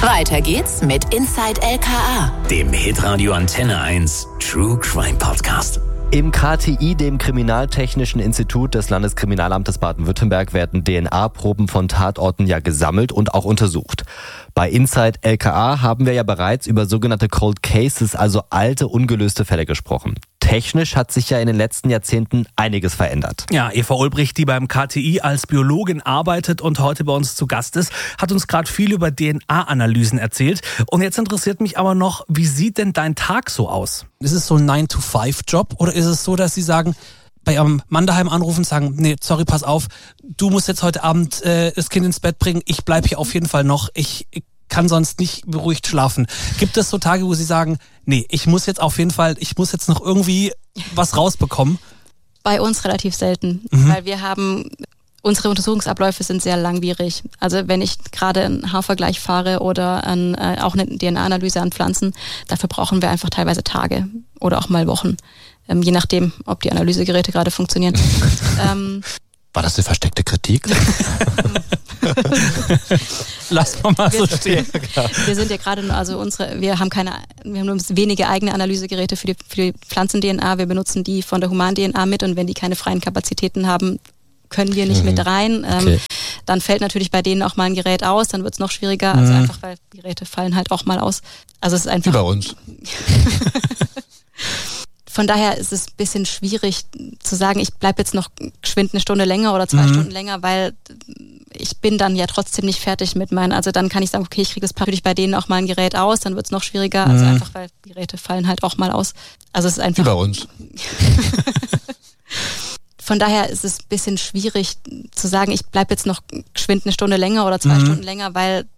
Weiter geht's mit Inside LKA, dem Hitradio Antenne 1 True Crime Podcast. Im KTI, dem Kriminaltechnischen Institut des Landeskriminalamtes Baden-Württemberg, werden DNA-Proben von Tatorten ja gesammelt und auch untersucht. Bei Inside LKA haben wir ja bereits über sogenannte Cold Cases, also alte, ungelöste Fälle gesprochen. Technisch hat sich ja in den letzten Jahrzehnten einiges verändert. Ja, Eva Ulbricht, die beim KTI als Biologin arbeitet und heute bei uns zu Gast ist, hat uns gerade viel über DNA-Analysen erzählt. Und jetzt interessiert mich aber noch, wie sieht denn dein Tag so aus? Ist es so ein 9-to-5-Job oder ist es so, dass Sie sagen, bei Ihrem Mann daheim anrufen und sagen, nee, sorry, pass auf, du musst jetzt heute Abend das Kind ins Bett bringen, ich bleib hier auf jeden Fall noch, ich kann sonst nicht beruhigt schlafen. Gibt es so Tage, wo Sie sagen, nee, ich muss jetzt noch irgendwie was rausbekommen? Bei uns relativ selten, weil unsere Untersuchungsabläufe sind sehr langwierig. Also wenn ich gerade einen Haarvergleich fahre oder auch eine DNA-Analyse an Pflanzen, dafür brauchen wir einfach teilweise Tage oder auch mal Wochen. Je nachdem, ob die Analysegeräte gerade funktionieren. War das eine versteckte Kritik? Lass mal so stehen. Wir sind ja gerade, wir haben nur wenige eigene Analysegeräte für die Pflanzen-DNA. Wir benutzen die von der Human-DNA mit und wenn die keine freien Kapazitäten haben, können wir nicht mit rein. Okay. Dann fällt natürlich bei denen auch mal ein Gerät aus, dann wird es noch schwieriger. Also einfach, weil Geräte fallen halt auch mal aus. Also es ist einfach. Wie bei uns. Von daher ist es ein bisschen schwierig zu sagen, ich bleibe jetzt noch geschwind eine Stunde länger oder 2 Stunden länger, weil ich bin dann ja trotzdem nicht fertig mit meinen. Also dann kann ich sagen, okay, ich kriege das natürlich bei denen auch mal ein Gerät aus, dann wird es noch schwieriger. Also einfach, weil Geräte fallen halt auch mal aus. Also es ist einfach. Wie bei uns. Von daher ist es ein bisschen schwierig zu sagen, ich bleibe jetzt noch geschwind eine Stunde länger oder 2 Stunden länger, weil